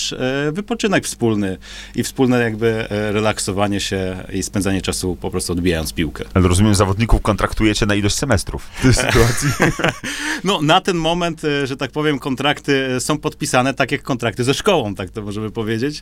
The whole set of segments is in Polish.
też wypoczynek wspólny i wspólne jakby relaksowanie się i spędzanie czasu po prostu odbijając piłkę. Ale rozumiem, zawodników kontraktujecie na ilość semestrów w tej sytuacji. No, na ten moment, że tak powiem, kontrakty są podpisane tak jak kontrakty ze szkołą, tak to możemy powiedzieć.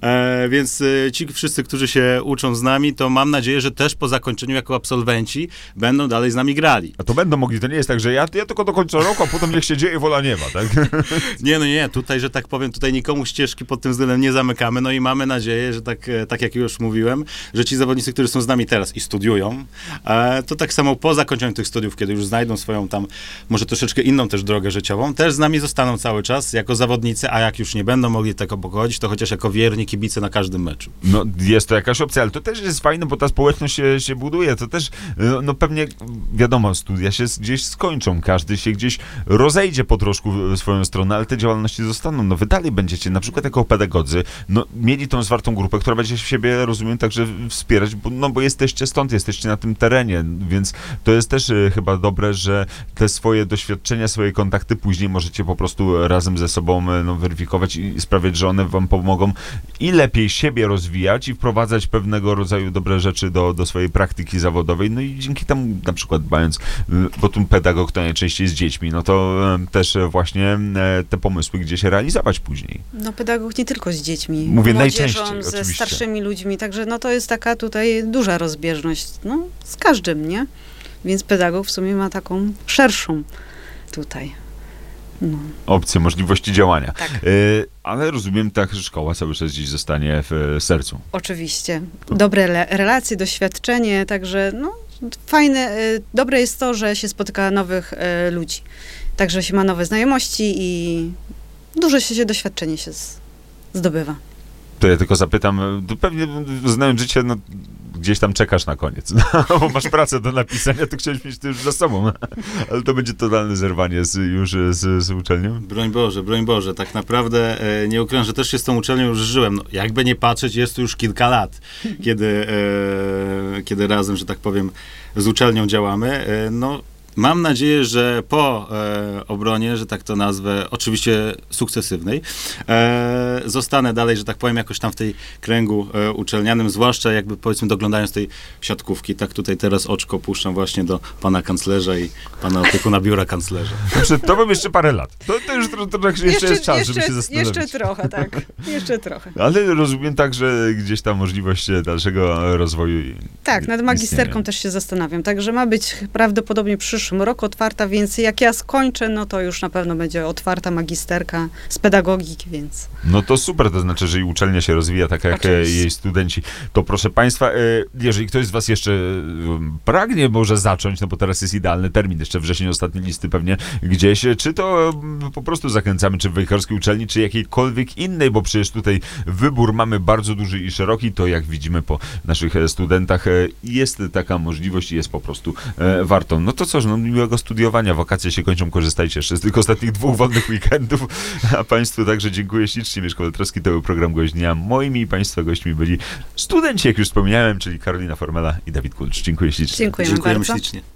Więc ci wszyscy, którzy się uczą z nami, to mam nadzieję, że też po zakończeniu jako absolwenci będą dalej z nami grali. A to będą mogli, to nie jest tak, że ja tylko do końca roku, a potem niech się dzieje, wola nie ma, tak? Nie, tutaj, że tak powiem, tutaj nikomu ścieżki pod tym względem nie zamykamy, no i mamy nadzieję, że tak jak już mówiłem, że ci zawodnicy, którzy są z nami teraz i studiują, to tak samo po zakończeniu tych studiów, kiedy już znajdą swoją tam, może troszeczkę inną też drogę życiową, też z nami zostaną cały czas jako zawodnicy, a jak już nie będą mogli tego pogodzić, to chociaż jako wierni kibice na każdym meczu. No, jest to jakaś opcja, ale to też jest fajne, bo ta społeczność się buduje, to też, no pewnie, wiadomo, studia się gdzieś skończą, każdy się gdzieś rozejdzie po troszku w swoją stronę, ale te działalności zostaną, no wy dalej będziecie, na przykład jako pedagodzy, no mieli tą zwartą grupę, która będzie siebie, rozumiem, także wspierać, bo jesteście stąd, jesteście na tym terenie, więc to jest też chyba dobre, że te swoje doświadczenia, swoje kontakty później możecie po prostu razem ze sobą weryfikować i sprawiać, że one wam pomogą i lepiej siebie rozwijać i wprowadzać pewnego rodzaju dobre rzeczy do swojej praktyki zawodowej, no i dzięki temu na przykład dbając, bo tu pedagog to najczęściej z dziećmi, no to też właśnie te pomysły gdzieś realizować później. No pedagog nie tylko z dziećmi. Mówię młodzieżą, najczęściej, ze oczywiście. starszymi ludźmi, także no to jest taka tutaj duża rozbieżność, no z każdym, nie? Więc pedagog w sumie ma taką szerszą tutaj. No. Opcje, możliwości działania. Tak. Ale rozumiem, tak, że szkoła cały czas gdzieś zostanie w sercu. Oczywiście. Dobre relacje, doświadczenie, także no fajne, dobre jest to, że się spotyka nowych ludzi. Także się ma nowe znajomości i duże doświadczenie się zdobywa. To ja tylko zapytam, to pewnie znając życie, no gdzieś tam czekasz na koniec, no, bo masz pracę do napisania, to chciałeś mieć to już za sobą, ale to będzie totalne zerwanie z uczelnią? Broń Boże, tak naprawdę nie ukrywam, że też się z tą uczelnią już żyłem. No, jakby nie patrzeć, jest to już kilka lat, kiedy razem, że tak powiem, z uczelnią działamy. No, mam nadzieję, że po obronie, że tak to nazwę, oczywiście sukcesywnej, zostanę dalej, że tak powiem, jakoś tam w tej kręgu uczelnianym, zwłaszcza jakby powiedzmy doglądając tej siatkówki. Tak tutaj teraz oczko puszczam właśnie do pana kanclerza i pana opiekuna biura kanclerza. Przed tobą jeszcze parę lat. To już trochę jeszcze jest czas, żeby się zastanowić. Jeszcze trochę, tak. Jeszcze trochę. Ale rozumiem tak, że gdzieś tam możliwość dalszego rozwoju tak, nad magisterką też się zastanawiam. Także ma być prawdopodobnie przyszły roku otwarta, więc jak ja skończę, no to już na pewno będzie otwarta magisterka z pedagogiki, więc... No to super, to znaczy, że i uczelnia się rozwija tak jak jej studenci. To proszę państwa, jeżeli ktoś z was jeszcze pragnie może zacząć, no bo teraz jest idealny termin, jeszcze wrzesień, ostatnie listy pewnie gdzieś, czy to po prostu zachęcamy, czy w Wejherowskiej uczelni, czy jakiejkolwiek innej, bo przecież tutaj wybór mamy bardzo duży i szeroki, to jak widzimy po naszych studentach, jest taka możliwość i jest po prostu warto. No to cóż, no miłego studiowania, wakacje się kończą, korzystajcie jeszcze z tych ostatnich 2 wolnych weekendów, a państwu także dziękuję ślicznie. Mieszko Weltrowski, to był program Gość Dnia. Moimi i państwa gośćmi byli studenci, jak już wspomniałem, czyli Karolina Formela i Dawid Kulcz. Dziękuję ślicznie. Dziękujemy bardzo. Ślicznie.